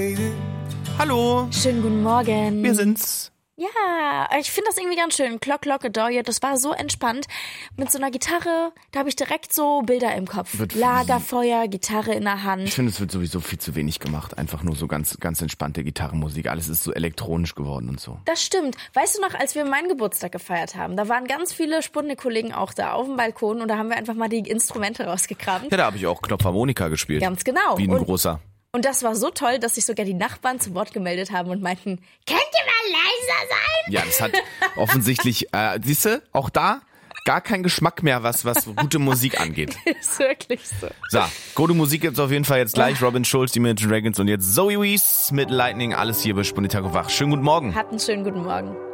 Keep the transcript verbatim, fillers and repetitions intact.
Hallo. Schönen guten Morgen. Wir sind's. Ja, ich finde das irgendwie ganz schön. Clock, Clock, Adore, das war so entspannt. Mit so einer Gitarre, da habe ich direkt so Bilder im Kopf. Wird Lagerfeuer, Gitarre in der Hand. Ich finde, es wird sowieso viel zu wenig gemacht. Einfach nur so ganz, ganz entspannte Gitarrenmusik. Alles ist so elektronisch geworden und so. Das stimmt. Weißt du noch, als wir meinen Geburtstag gefeiert haben, da waren ganz viele Sputnik-Kollegen auch da auf dem Balkon und da haben wir einfach mal die Instrumente rausgekramt. Ja, da habe ich auch Knopfharmonika gespielt. Ganz genau. Wie ein und, großer. Und das war so toll, dass sich sogar die Nachbarn zu Wort gemeldet haben und meinten, könnt ihr mal leiser sein? Ja, das hat offensichtlich, äh, siehst du, auch da gar keinen Geschmack mehr, was, was gute Musik angeht. Ist wirklich so. So, gute Musik gibt's auf jeden Fall jetzt gleich. Robin Schulz, die Imagine Dragons und jetzt Zoe Wees mit Lightning. Alles hier bei Sputnik Tag und Wach. Schönen guten Morgen. Habt einen schönen guten Morgen.